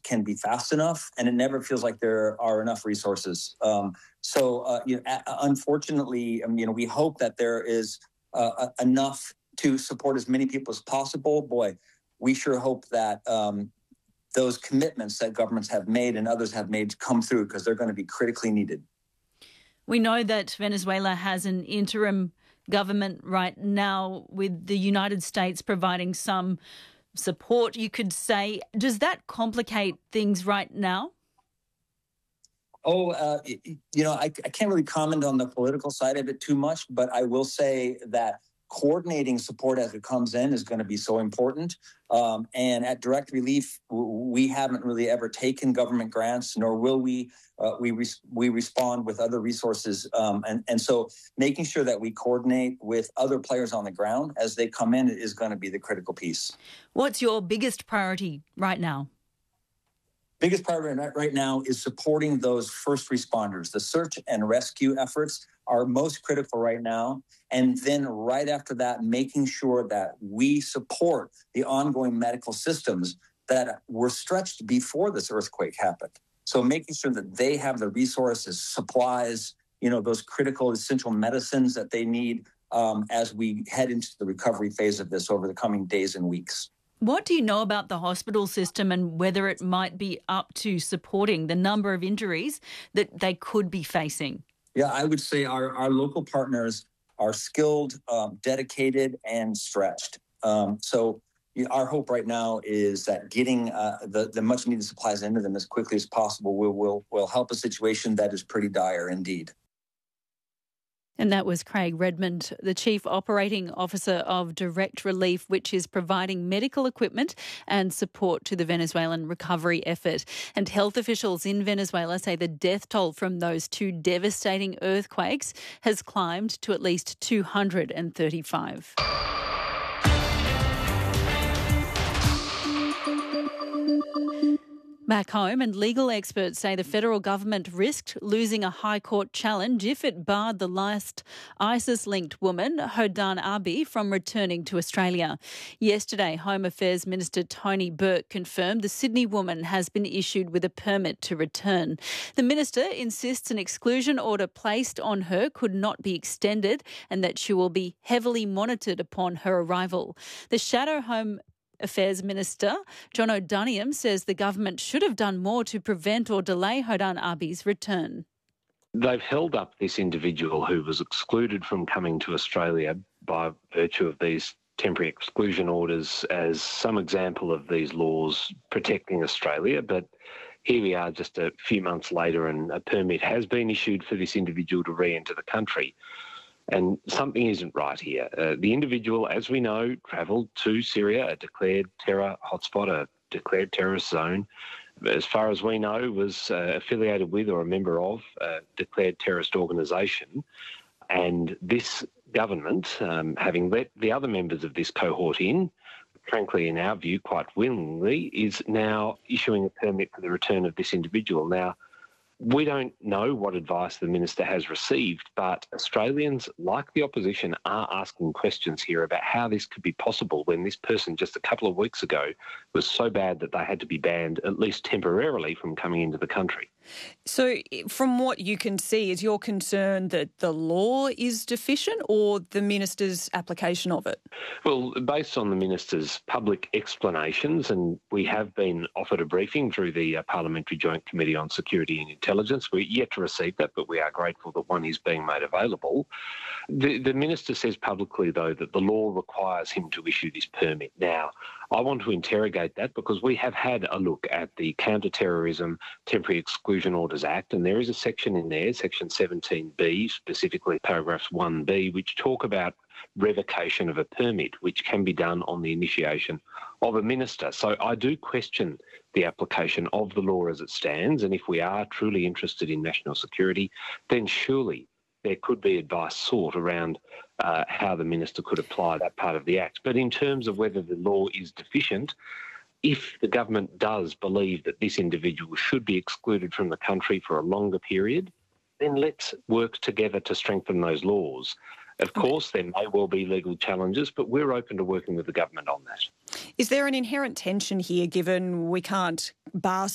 can be fast enough, and it never feels like there are enough resources. Unfortunately, we hope that there is enough to support as many people as possible. Boy, we sure hope that those commitments that governments have made and others have made come through, because they're going to be critically needed. We know that Venezuela has an interim government right now, with the United States providing some support, you could say. Does that complicate things right now? I can't really comment on the political side of it too much, but I will say that coordinating support as it comes in is going to be so important. And at Direct Relief, we haven't really ever taken government grants, nor will we. We respond with other resources. And so making sure that we coordinate with other players on the ground as they come in is going to be the critical piece. What's your biggest priority right now? Biggest priority right now is supporting those first responders. The search and rescue efforts are most critical right now. And then right after that, making sure that we support the ongoing medical systems that were stretched before this earthquake happened. So making sure that they have the resources, supplies, those critical essential medicines that they need as we head into the recovery phase of this over the coming days and weeks. What do you know about the hospital system and whether it might be up to supporting the number of injuries that they could be facing? Yeah, I would say our local partners are skilled, dedicated, and stretched. So our hope right now is that getting the much needed supplies into them as quickly as possible will help a situation that is pretty dire indeed. And that was Craig Redmond, the Chief Operating Officer of Direct Relief, which is providing medical equipment and support to the Venezuelan recovery effort. And health officials in Venezuela say the death toll from those two devastating earthquakes has climbed to at least 235. Back home, and legal experts say the federal government risked losing a High Court challenge if it barred the last ISIS-linked woman, Hodan Abi, from returning to Australia. Yesterday, Home Affairs Minister Tony Burke confirmed the Sydney woman has been issued with a permit to return. The minister insists an exclusion order placed on her could not be extended and that she will be heavily monitored upon her arrival. The shadow Home Affairs Minister, John O'Doniam, says the government should have done more to prevent or delay Hodan Abi's return. They've held up this individual who was excluded from coming to Australia by virtue of these temporary exclusion orders as some example of these laws protecting Australia. But here we are just a few months later and a permit has been issued for this individual to re-enter the country. And something isn't right here. The individual, as we know, travelled to Syria, a declared terror hotspot, a declared terrorist zone. As far as we know, was affiliated with or a member of a declared terrorist organisation. And this government, having let the other members of this cohort in, frankly, in our view, quite willingly, is now issuing a permit for the return of this individual. Now, we don't know what advice the minister has received, but Australians, like the opposition, are asking questions here about how this could be possible when this person just a couple of weeks ago was so bad that they had to be banned, at least temporarily, from coming into the country. So from what you can see, is your concern that the law is deficient or the minister's application of it? Well, based on the minister's public explanations, and we have been offered a briefing through the Parliamentary Joint Committee on Security and Intelligence. We're yet to receive that, but we are grateful that one is being made available. The minister says publicly, though, that the law requires him to issue this permit. Now, I want to interrogate that because we have had a look at the Counter-Terrorism Temporary Exclusion Orders Act, and there is a section in there, Section 17B, specifically paragraphs 1B, which talk about revocation of a permit, which can be done on the initiation of a minister. So I do question the application of the law as it stands, and if we are truly interested in national security, then surely there could be advice sought around how the minister could apply that part of the Act. But in terms of whether the law is deficient, if the government does believe that this individual should be excluded from the country for a longer period, then let's work together to strengthen those laws. Of course, there may well be legal challenges, but we're open to working with the government on that. Is there an inherent tension here, given we can't bar